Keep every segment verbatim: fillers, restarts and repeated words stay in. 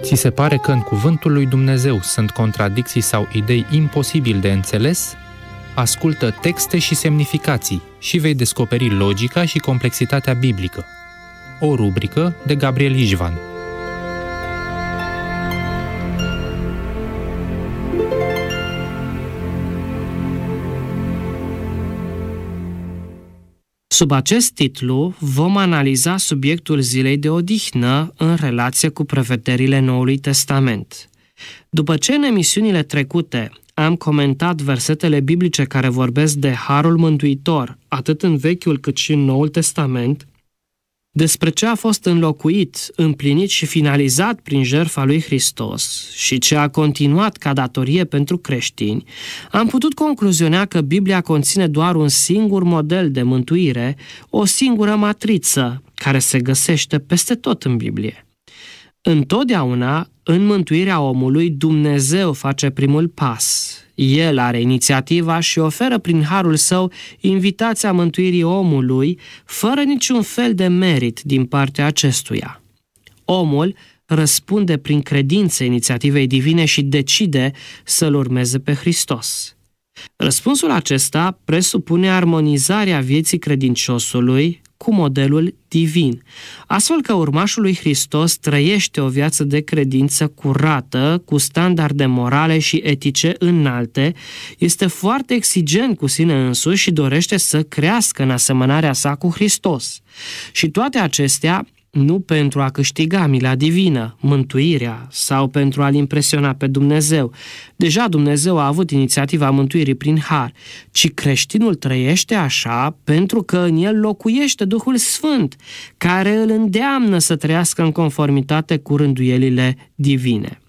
Ți se pare că în cuvântul lui Dumnezeu sunt contradicții sau idei imposibil de înțeles? Ascultă texte și semnificații și vei descoperi logica și complexitatea biblică. O rubrică de Gabriel Ișvan. Sub acest titlu vom analiza subiectul zilei de odihnă în relație cu prevederile Noului Testament. După ce în emisiunile trecute am comentat versetele biblice care vorbesc de Harul Mântuitor, atât în Vechiul cât și în Noul Testament, despre ce a fost înlocuit, împlinit și finalizat prin jertfa lui Hristos și ce a continuat ca datorie pentru creștini, am putut concluziona că Biblia conține doar un singur model de mântuire, o singură matriță care se găsește peste tot în Biblie. Întotdeauna, în mântuirea omului, Dumnezeu face primul pas. El are inițiativa și oferă prin harul său invitația mântuirii omului, fără niciun fel de merit din partea acestuia. Omul răspunde prin credință inițiativei divine și decide să-L urmeze pe Hristos. Răspunsul acesta presupune armonizarea vieții credinciosului cu modelul divin, astfel că urmașul lui Hristos trăiește o viață de credință curată, cu standarde morale și etice înalte, este foarte exigent cu sine însuși și dorește să crească în asemănarea sa cu Hristos. Și toate acestea nu pentru a câștiga mila divină, mântuirea sau pentru a-L impresiona pe Dumnezeu. Deja Dumnezeu a avut inițiativa mântuirii prin har, ci creștinul trăiește așa pentru că în el locuiește Duhul Sfânt, care îl îndeamnă să trăiască în conformitate cu rânduielile divine.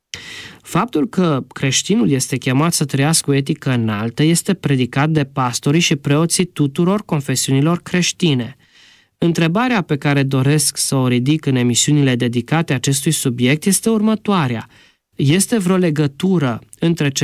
Faptul că creștinul este chemat să trăiască o etică înaltă este predicat de pastorii și preoții tuturor confesiunilor creștine. Întrebarea pe care doresc să o ridic în emisiunile dedicate acestui subiect este următoarea. Este vreo legătură între ce